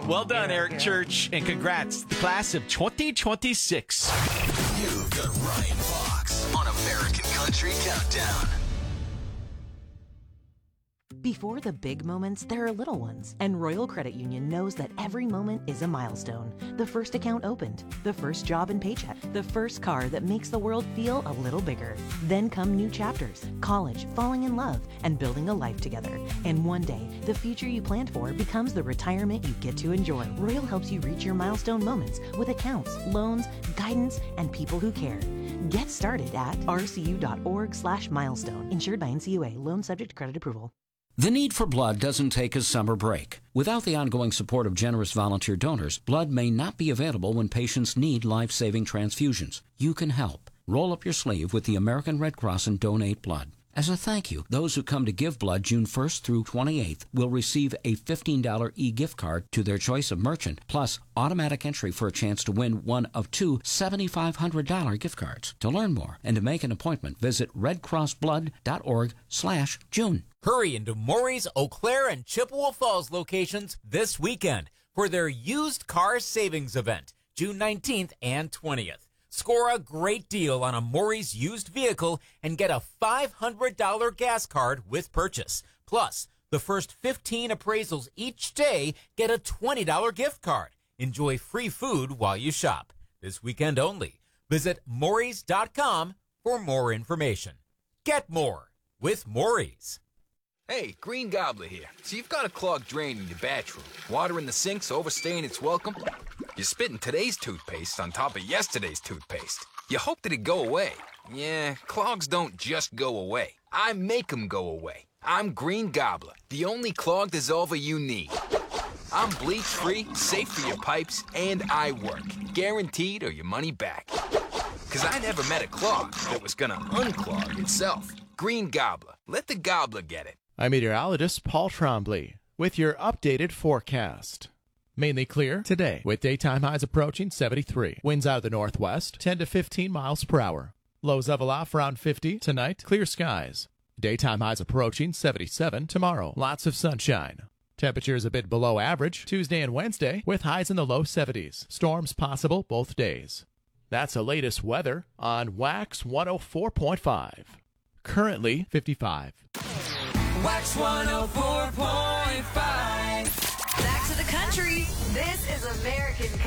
Well done, Eric Church, and congrats, the class of 2026. You've got Ryan Fox on American Country Countdown. Before the big moments, there are little ones. And Royal Credit Union knows that every moment is a milestone. The first account opened, the first job and paycheck, the first car that makes the world feel a little bigger. Then come new chapters, college, falling in love, and building a life together. And one day, the future you planned for becomes the retirement you get to enjoy. Royal helps you reach your milestone moments with accounts, loans, guidance, and people who care. Get started at rcu.org/milestone. Insured by NCUA. Loan subject to credit approval. The need for blood doesn't take a summer break. Without the ongoing support of generous volunteer donors, blood may not be available when patients need life-saving transfusions. You can help. Roll up your sleeve with the American Red Cross and donate blood. As a thank you, those who come to give blood June 1st through 28th will receive a $15 e-gift card to their choice of merchant, plus automatic entry for a chance to win one of two $7,500 gift cards. To learn more and to make an appointment, visit redcrossblood.org/June. Hurry into Maury's Eau Claire and Chippewa Falls locations this weekend for their used car savings event, June 19th and 20th. Score a great deal on a Maury's used vehicle and get a $500 gas card with purchase. Plus, the first 15 appraisals each day get a $20 gift card. Enjoy free food while you shop. This weekend only. Visit Maury's.com for more information. Get more with Maury's. Hey, Green Gobbler here. So you've got a clogged drain in your bathroom. Water in the sink's overstaying its welcome. You're spitting today's toothpaste on top of yesterday's toothpaste. You hope that it go away. Yeah, clogs don't just go away. I make them go away. I'm Green Gobbler, the only clog dissolver you need. I'm bleach-free, safe for your pipes, and I work. Guaranteed or your money back. Because I never met a clog that was gonna unclog itself. Green Gobbler. Let the gobbler get it. I'm meteorologist Paul Trombley with your updated forecast. Mainly clear today with daytime highs approaching 73. Winds out of the northwest, 10 to 15 miles per hour. Lows level off around 50. Tonight, clear skies. Daytime highs approaching 77. Tomorrow, lots of sunshine. Temperatures a bit below average Tuesday and Wednesday with highs in the low 70s. Storms possible both days. That's the latest weather on Wax 104.5. Currently 55. Wax 104.5. Back to the country. This is American Country.